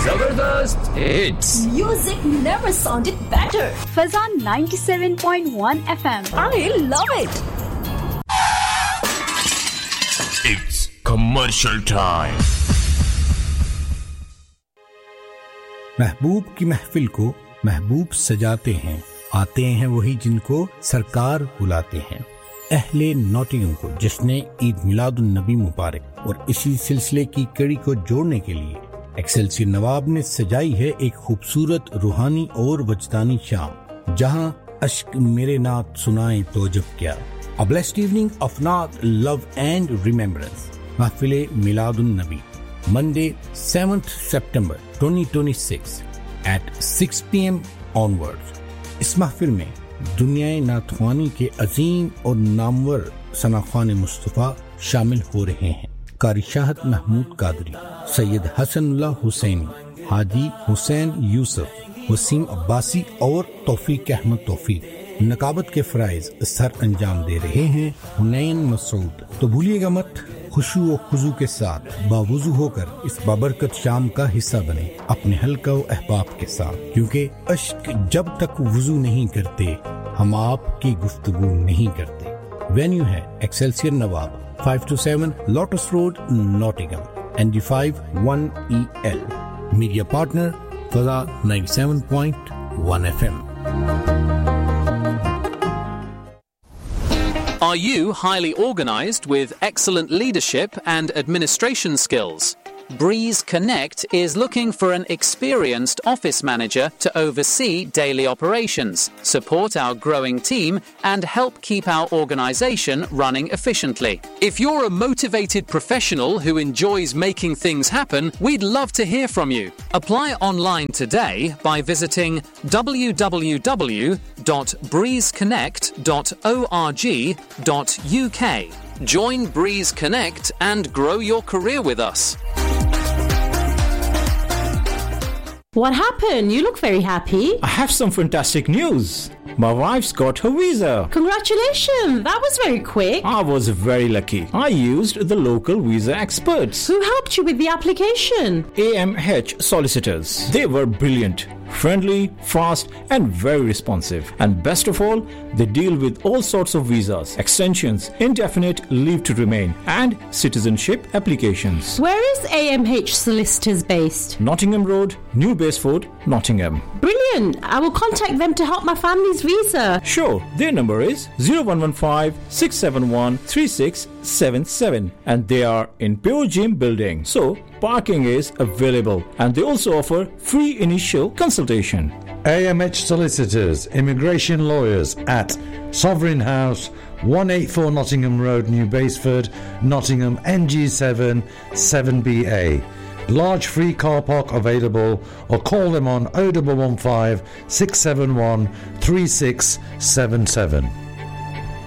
Zabardast hits. Music never sounded better. Fazan 97.1 FM. I love it. It's commercial time. महबूब की महफिल को महबूब सजाते हैं, आते हैं वही जिनको सरकार बुलाते हैं। अहले नॉटिंघम को जिसने ईद मिलादुन नबी मुबारक और इसी सिलसिले की कड़ी को जोड़ने के लिए एक्सेलसियर नवाब ने सजाई है एक खूबसूरत रूहानी और वजदानी शाम, जहां अश्क मेरे नात सुनाए तो जब क्या। A blessed evening of naat, love and remembrance. महफिले Miladun Nabi Monday 7th September 2026 at 6 p.m. onwards. इस महफिल में दुनियाए नातख्वानी के अजीम और नामवर सनाख्वान मुस्तफ़ा शामिल हो रहे हैं। कारी शाहद महमूद कादरी, सैयद हसनुल्लाह हुसैनी, हाजी हुसैन यूसुफ, वसीम अब्बासी और तौफीक अहमद तौफीक नकाबत के फ़राइज़ सर अंजाम दे रहे हैं हुनैन मसूद। तो भूलिएगा मत, खुशू और खुजू के साथ बावुजू होकर इस बाबरकत शाम का हिस्सा बने अपने हल्का व अहबाब के साथ, क्योंकि अश्क जब तक वुजू नहीं करते हम आपकी गुफ्तगू नहीं करते। वेन्यू है Excelsior Nawab 527 Lotus Road, Nottingham, NG5 1EL. Media partner Faza 97.1 FM. Are you highly organised with excellent leadership and administration skills? Breeze Connect is looking for an experienced office manager to oversee daily operations, support our growing team, and help keep our organisation running efficiently. If you're a motivated professional who enjoys making things happen, we'd love to hear from you. Apply online today by visiting www.breezeconnect.org.uk. Join Breeze Connect and grow your career with us. What happened? You look very happy. I have some fantastic news. My wife's got her visa. Congratulations! That was very quick. I was very lucky. I used the local visa experts. Who helped you with the application? AMH solicitors. They were brilliant, friendly, fast and very responsive. And best of all, they deal with all sorts of visas, extensions, indefinite leave to remain and citizenship applications. Where is AMH Solicitors based? Nottingham Road, New Baseford, Nottingham. Brilliant! I will contact them to help my family's visa. Sure, their number is 0115 671 3677 and they are in Pure Gym building. So, parking is available and they also offer free initial consultation. AMH Solicitors, Immigration Lawyers at Sovereign House, 184 Nottingham Road, New Baseford, Nottingham, NG7 7BA. Large free car park available, or call them on 0115 671 3677.